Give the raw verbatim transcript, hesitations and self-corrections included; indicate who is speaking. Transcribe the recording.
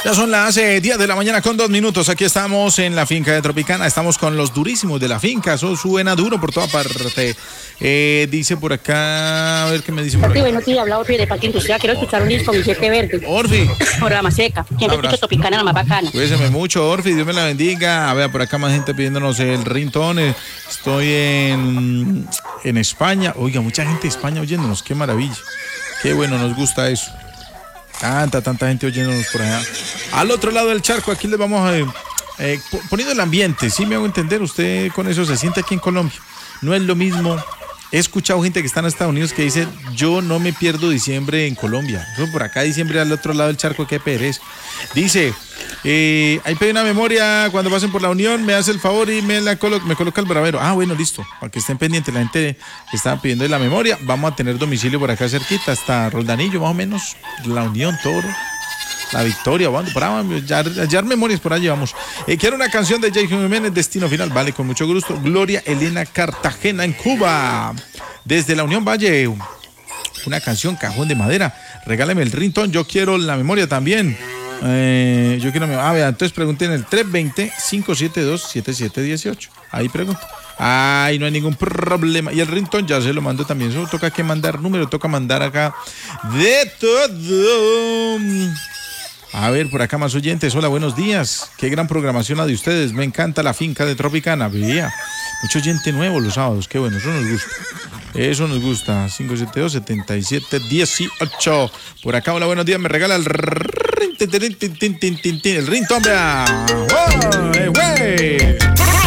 Speaker 1: Ya son las eh, diez de la mañana con dos minutos. Aquí estamos en la finca de Tropicana. Estamos con los durísimos de la finca. Eso suena duro por toda parte. Eh, dice por acá, a ver qué me dice por
Speaker 2: Orfi,
Speaker 1: acá.
Speaker 2: bueno, te habla Orfi de Parque Industrial. Quiero escuchar un disco Billete Verde.
Speaker 1: Orfi.
Speaker 2: Por la Maseca. Siempre escucho Tropicana, la más bacana.
Speaker 1: Cuídese mucho, Orfi. Dios me la bendiga. A ver, por acá más gente pidiéndonos el ringtone. Estoy en, en España. Oiga, mucha gente de España oyéndonos. Qué maravilla. Qué bueno, nos gusta eso. Tanta, tanta gente oyéndonos por allá. Al otro lado del charco, aquí les vamos a... Eh, poniendo el ambiente, sí me hago entender, usted con eso se siente aquí en Colombia. No es lo mismo. He escuchado gente que está en Estados Unidos que dice, yo no me pierdo diciembre en Colombia. Eso por acá diciembre al otro lado del charco, qué pereza. Dice, eh, ahí pedí una memoria, cuando pasen por la Unión, me hace el favor y me la colo me coloca el bravero. Ah, bueno, listo, para que estén pendientes, la gente que estaba pidiendo de la memoria. Vamos a tener domicilio por acá cerquita, hasta Roldanillo, más o menos, la Unión, Toro. La Victoria, bueno, por ahí, ya, ya memorias por allá vamos. Eh, quiero una canción de Jason Jiménez, Destino Final. Vale, con mucho gusto. Gloria Elena Cartagena en Cuba. Desde la Unión Valle, una canción Cajón de Madera. Regálame el ringtone, yo quiero la memoria también. Eh, yo quiero la memoria. Ah, vea, entonces pregunten el tres dos cero, cinco siete dos, siete siete uno ocho. Ahí pregunto. Ay, no hay ningún problema. Y el ringtone ya se lo mando también. Solo toca que mandar número, toca mandar acá de todo. A ver, por acá más oyentes. Hola, buenos días. Qué gran programación la de ustedes. Me encanta la finca de Tropicana. Vea, mucho oyente nuevo los sábados. Qué bueno, eso nos gusta. Eso nos gusta. cinco siete dos, siete siete uno ocho. Por acá, hola, buenos días. Me regala el ring, el ringtone. ¡Wow! ¡Wey!